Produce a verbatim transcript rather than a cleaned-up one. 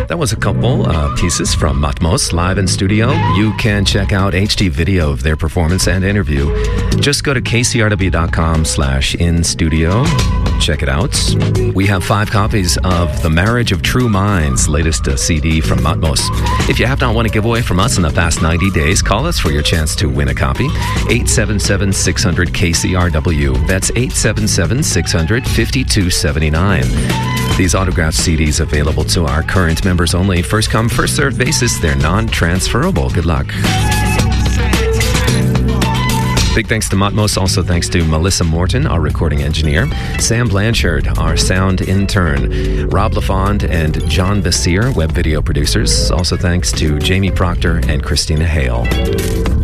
That was a couple uh, pieces from Matmos live in studio. You can check out H D video of their performance and interview. Just go to k c r w dot com slash in studio. Check it out. We have five copies of The Marriage of True Minds, latest uh, C D from Matmos. If you have not won a giveaway from us in the past ninety days, call us for your chance to win a copy. eight seven seven, six hundred, K C R W. That's eight seven seven, six hundred, five two seven nine. These autographed C Ds available to our current members only. First come, first served basis. They're non-transferable. Good luck. Big thanks to Matmos. Also thanks to Melissa Morton, our recording engineer, Sam Blanchard, our sound intern, Rob LaFond and John Basir, web video producers. Also thanks to Jamie Proctor and Christina Hale.